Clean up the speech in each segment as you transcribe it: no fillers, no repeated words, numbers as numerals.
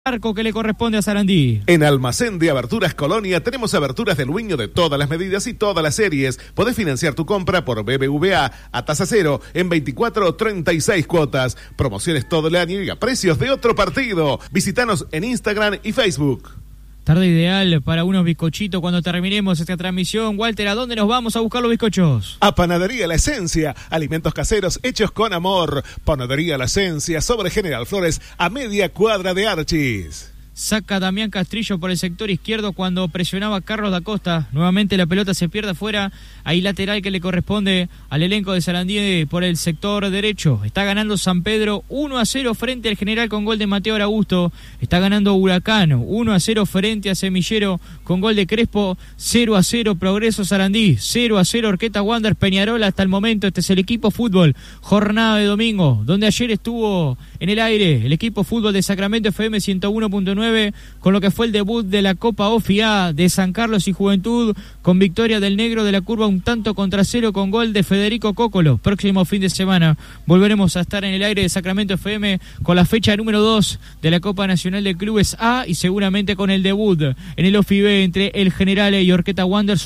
arco que le corresponde a Sarandí. En Almacén de Aberturas Colonia tenemos aberturas de aluminio de todas las medidas y todas las series. Podés financiar tu compra por BBVA a tasa cero en 24 o 36 cuotas. Promociones todo el año y a precios de otro partido. Visítanos en Instagram y Facebook. Tarde ideal para unos bizcochitos cuando terminemos esta transmisión. Walter, ¿a dónde nos vamos a buscar los bizcochos? A Panadería La Esencia, alimentos caseros hechos con amor. Panadería La Esencia, sobre General Flores, a media cuadra de Archis. Saca Damián Castrillo por el sector izquierdo cuando presionaba a Carlos da Costa. Nuevamente la pelota se pierde afuera. Ahí lateral que le corresponde al elenco de Sarandí por el sector derecho. Está ganando San Pedro 1-0 frente al General con gol de Mateo Aragusto. Está ganando Huracán 1-0 frente a Semillero con gol de Crespo. 0-0 Progreso Sarandí. 0-0 Orqueta Wanderers Peñarol hasta el momento. Este es el equipo fútbol. Jornada de domingo, donde ayer estuvo en el aire el equipo fútbol de Sacramento FM 101.9 con lo que fue el debut de la Copa OFIA de San Carlos y Juventud, con victoria del Negro de la Curva un tanto contra cero con gol de Federico Cócolo. Próximo fin de semana volveremos a estar en el aire de Sacramento FM con la fecha número 2 de la Copa Nacional de Clubes A y seguramente con el debut en el OFI B entre el General y Orqueta Wanderers,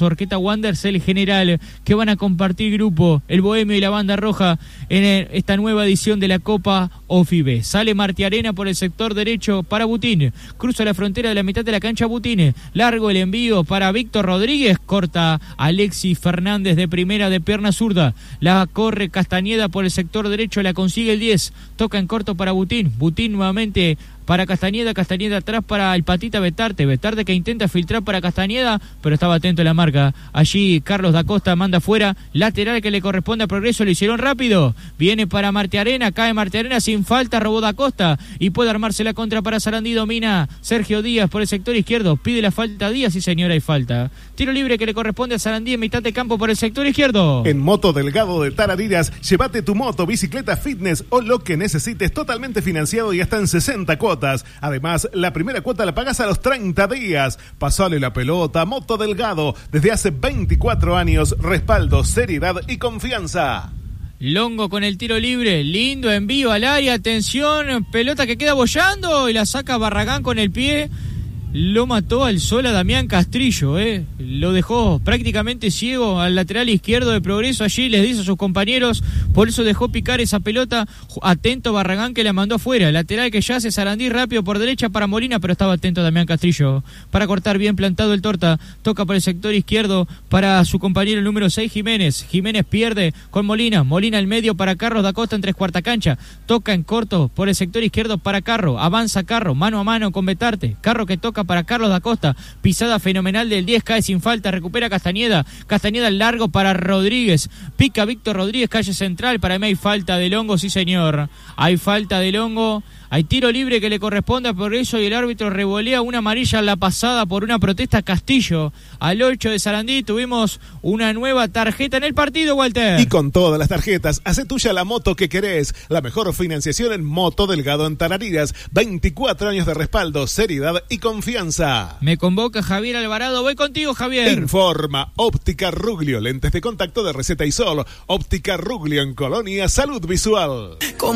el General, que van a compartir grupo el Bohemio y la Banda Roja en esta nueva edición de la Copa OFI B. Sale Martí Arena por el sector derecho para Butín. Cruza la frontera de la mitad de la cancha Butine. Largo el envío para Víctor Rodríguez. Corta Alexis Fernández de primera de pierna zurda. La corre Castañeda por el sector derecho. La consigue el 10. Toca en corto para Butín. Butín nuevamente para Castañeda atrás para el Patita Betarte que intenta filtrar para Castañeda, pero estaba atento a la marca. Allí Carlos da Costa manda fuera, lateral que le corresponde a Progreso, lo hicieron rápido, viene para Martí Arena, cae Martí Arena sin falta, robó da Costa y puede armarse la contra para Sarandí. Domina Sergio Díaz por el sector izquierdo, pide la falta Díaz, sí señora, hay falta. Tiro libre que le corresponde a Sarandí en mitad de campo por el sector izquierdo. En Moto Delgado de Tarariras, llévate tu moto, bicicleta, fitness o lo que necesites totalmente financiado y hasta en 60 cuotas. Además, la primera cuota la pagas a los 30 días. Pasale la pelota, Moto Delgado. Desde hace 24 años, respaldo, seriedad y confianza. Longo con el tiro libre, lindo envío al área, atención, pelota que queda boyando y la saca Barragán con el pie. Lo mató al sol a Damián Castrillo, lo dejó prácticamente ciego al lateral izquierdo de Progreso. Allí les dice a sus compañeros, por eso dejó picar esa pelota. Atento Barragán que la mandó afuera. Lateral que ya hace Sarandí rápido por derecha para Molina, pero estaba atento Damián Castrillo para cortar bien plantado el Torta. Toca por el sector izquierdo para su compañero el número 6 Jiménez. Jiménez pierde con Molina. Molina al medio para Carlos da Costa en 3/4 cancha. Toca en corto por el sector izquierdo para Carro. Avanza Carro, mano a mano con Betarte. Carro que toca para Carlos da Costa, pisada fenomenal del 10, cae sin falta, recupera Castañeda al largo para Rodríguez, pica Víctor Rodríguez, calle central, para mí hay falta de Longo, sí señor, hay falta de Longo. Hay tiro libre que le corresponde a Progreso y el árbitro revolea una amarilla en la pasada por una protesta Castillo. Al 8 de Sarandí tuvimos una nueva tarjeta en el partido, Walter. Y con todas las tarjetas, hace tuya la moto que querés. La mejor financiación en Moto Delgado en Tarariras. 24 años de respaldo, seriedad y confianza. Me convoca Javier Alvarado. Voy contigo, Javier. Informa Óptica Ruglio, lentes de contacto de receta y sol. Óptica Ruglio en Colonia, salud visual.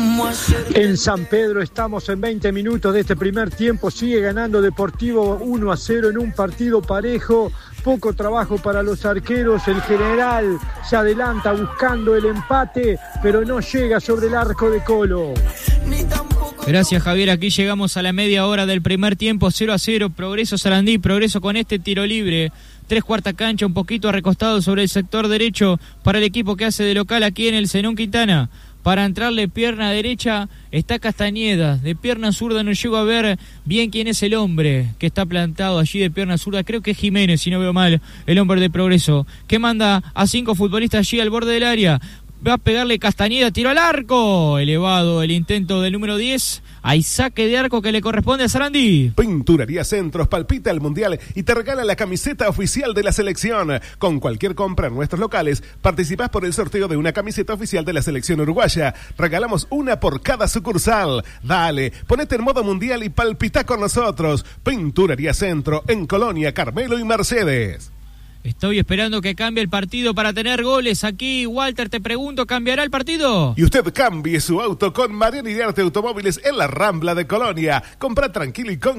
En San Pedro estamos en 20 minutos de este primer tiempo, sigue ganando Deportivo 1-0 en un partido parejo, poco trabajo para los arqueros, el General se adelanta buscando el empate, pero no llega sobre el arco de Colo. Gracias Javier, aquí llegamos a la media hora del primer tiempo, 0-0, Progreso Sarandí, Progreso con este tiro libre. 3/4 cancha, un poquito recostado sobre el sector derecho para el equipo que hace de local aquí en el Zenón Quintana. Para entrarle pierna derecha está Castañeda, de pierna zurda no llego a ver bien quién es el hombre que está plantado allí de pierna zurda, creo que es Jiménez, si no veo mal, el hombre de Progreso, que manda a 5 futbolistas allí al borde del área. Va a pegarle Castañeda, tiro al arco, elevado el intento del número 10, hay saque de arco que le corresponde a Sarandí. Pinturería Centros palpita el Mundial y te regala la camiseta oficial de la selección. Con cualquier compra en nuestros locales, participás por el sorteo de una camiseta oficial de la selección uruguaya. Regalamos una por cada sucursal. Dale, ponete en modo Mundial y palpita con nosotros. Pinturería Centro en Colonia, Carmelo y Mercedes. Estoy esperando que cambie el partido para tener goles aquí. Walter, te pregunto, ¿cambiará el partido? Y usted cambie su auto con Mariano Iriarte Automóviles en la Rambla de Colonia. Compra tranquilo y con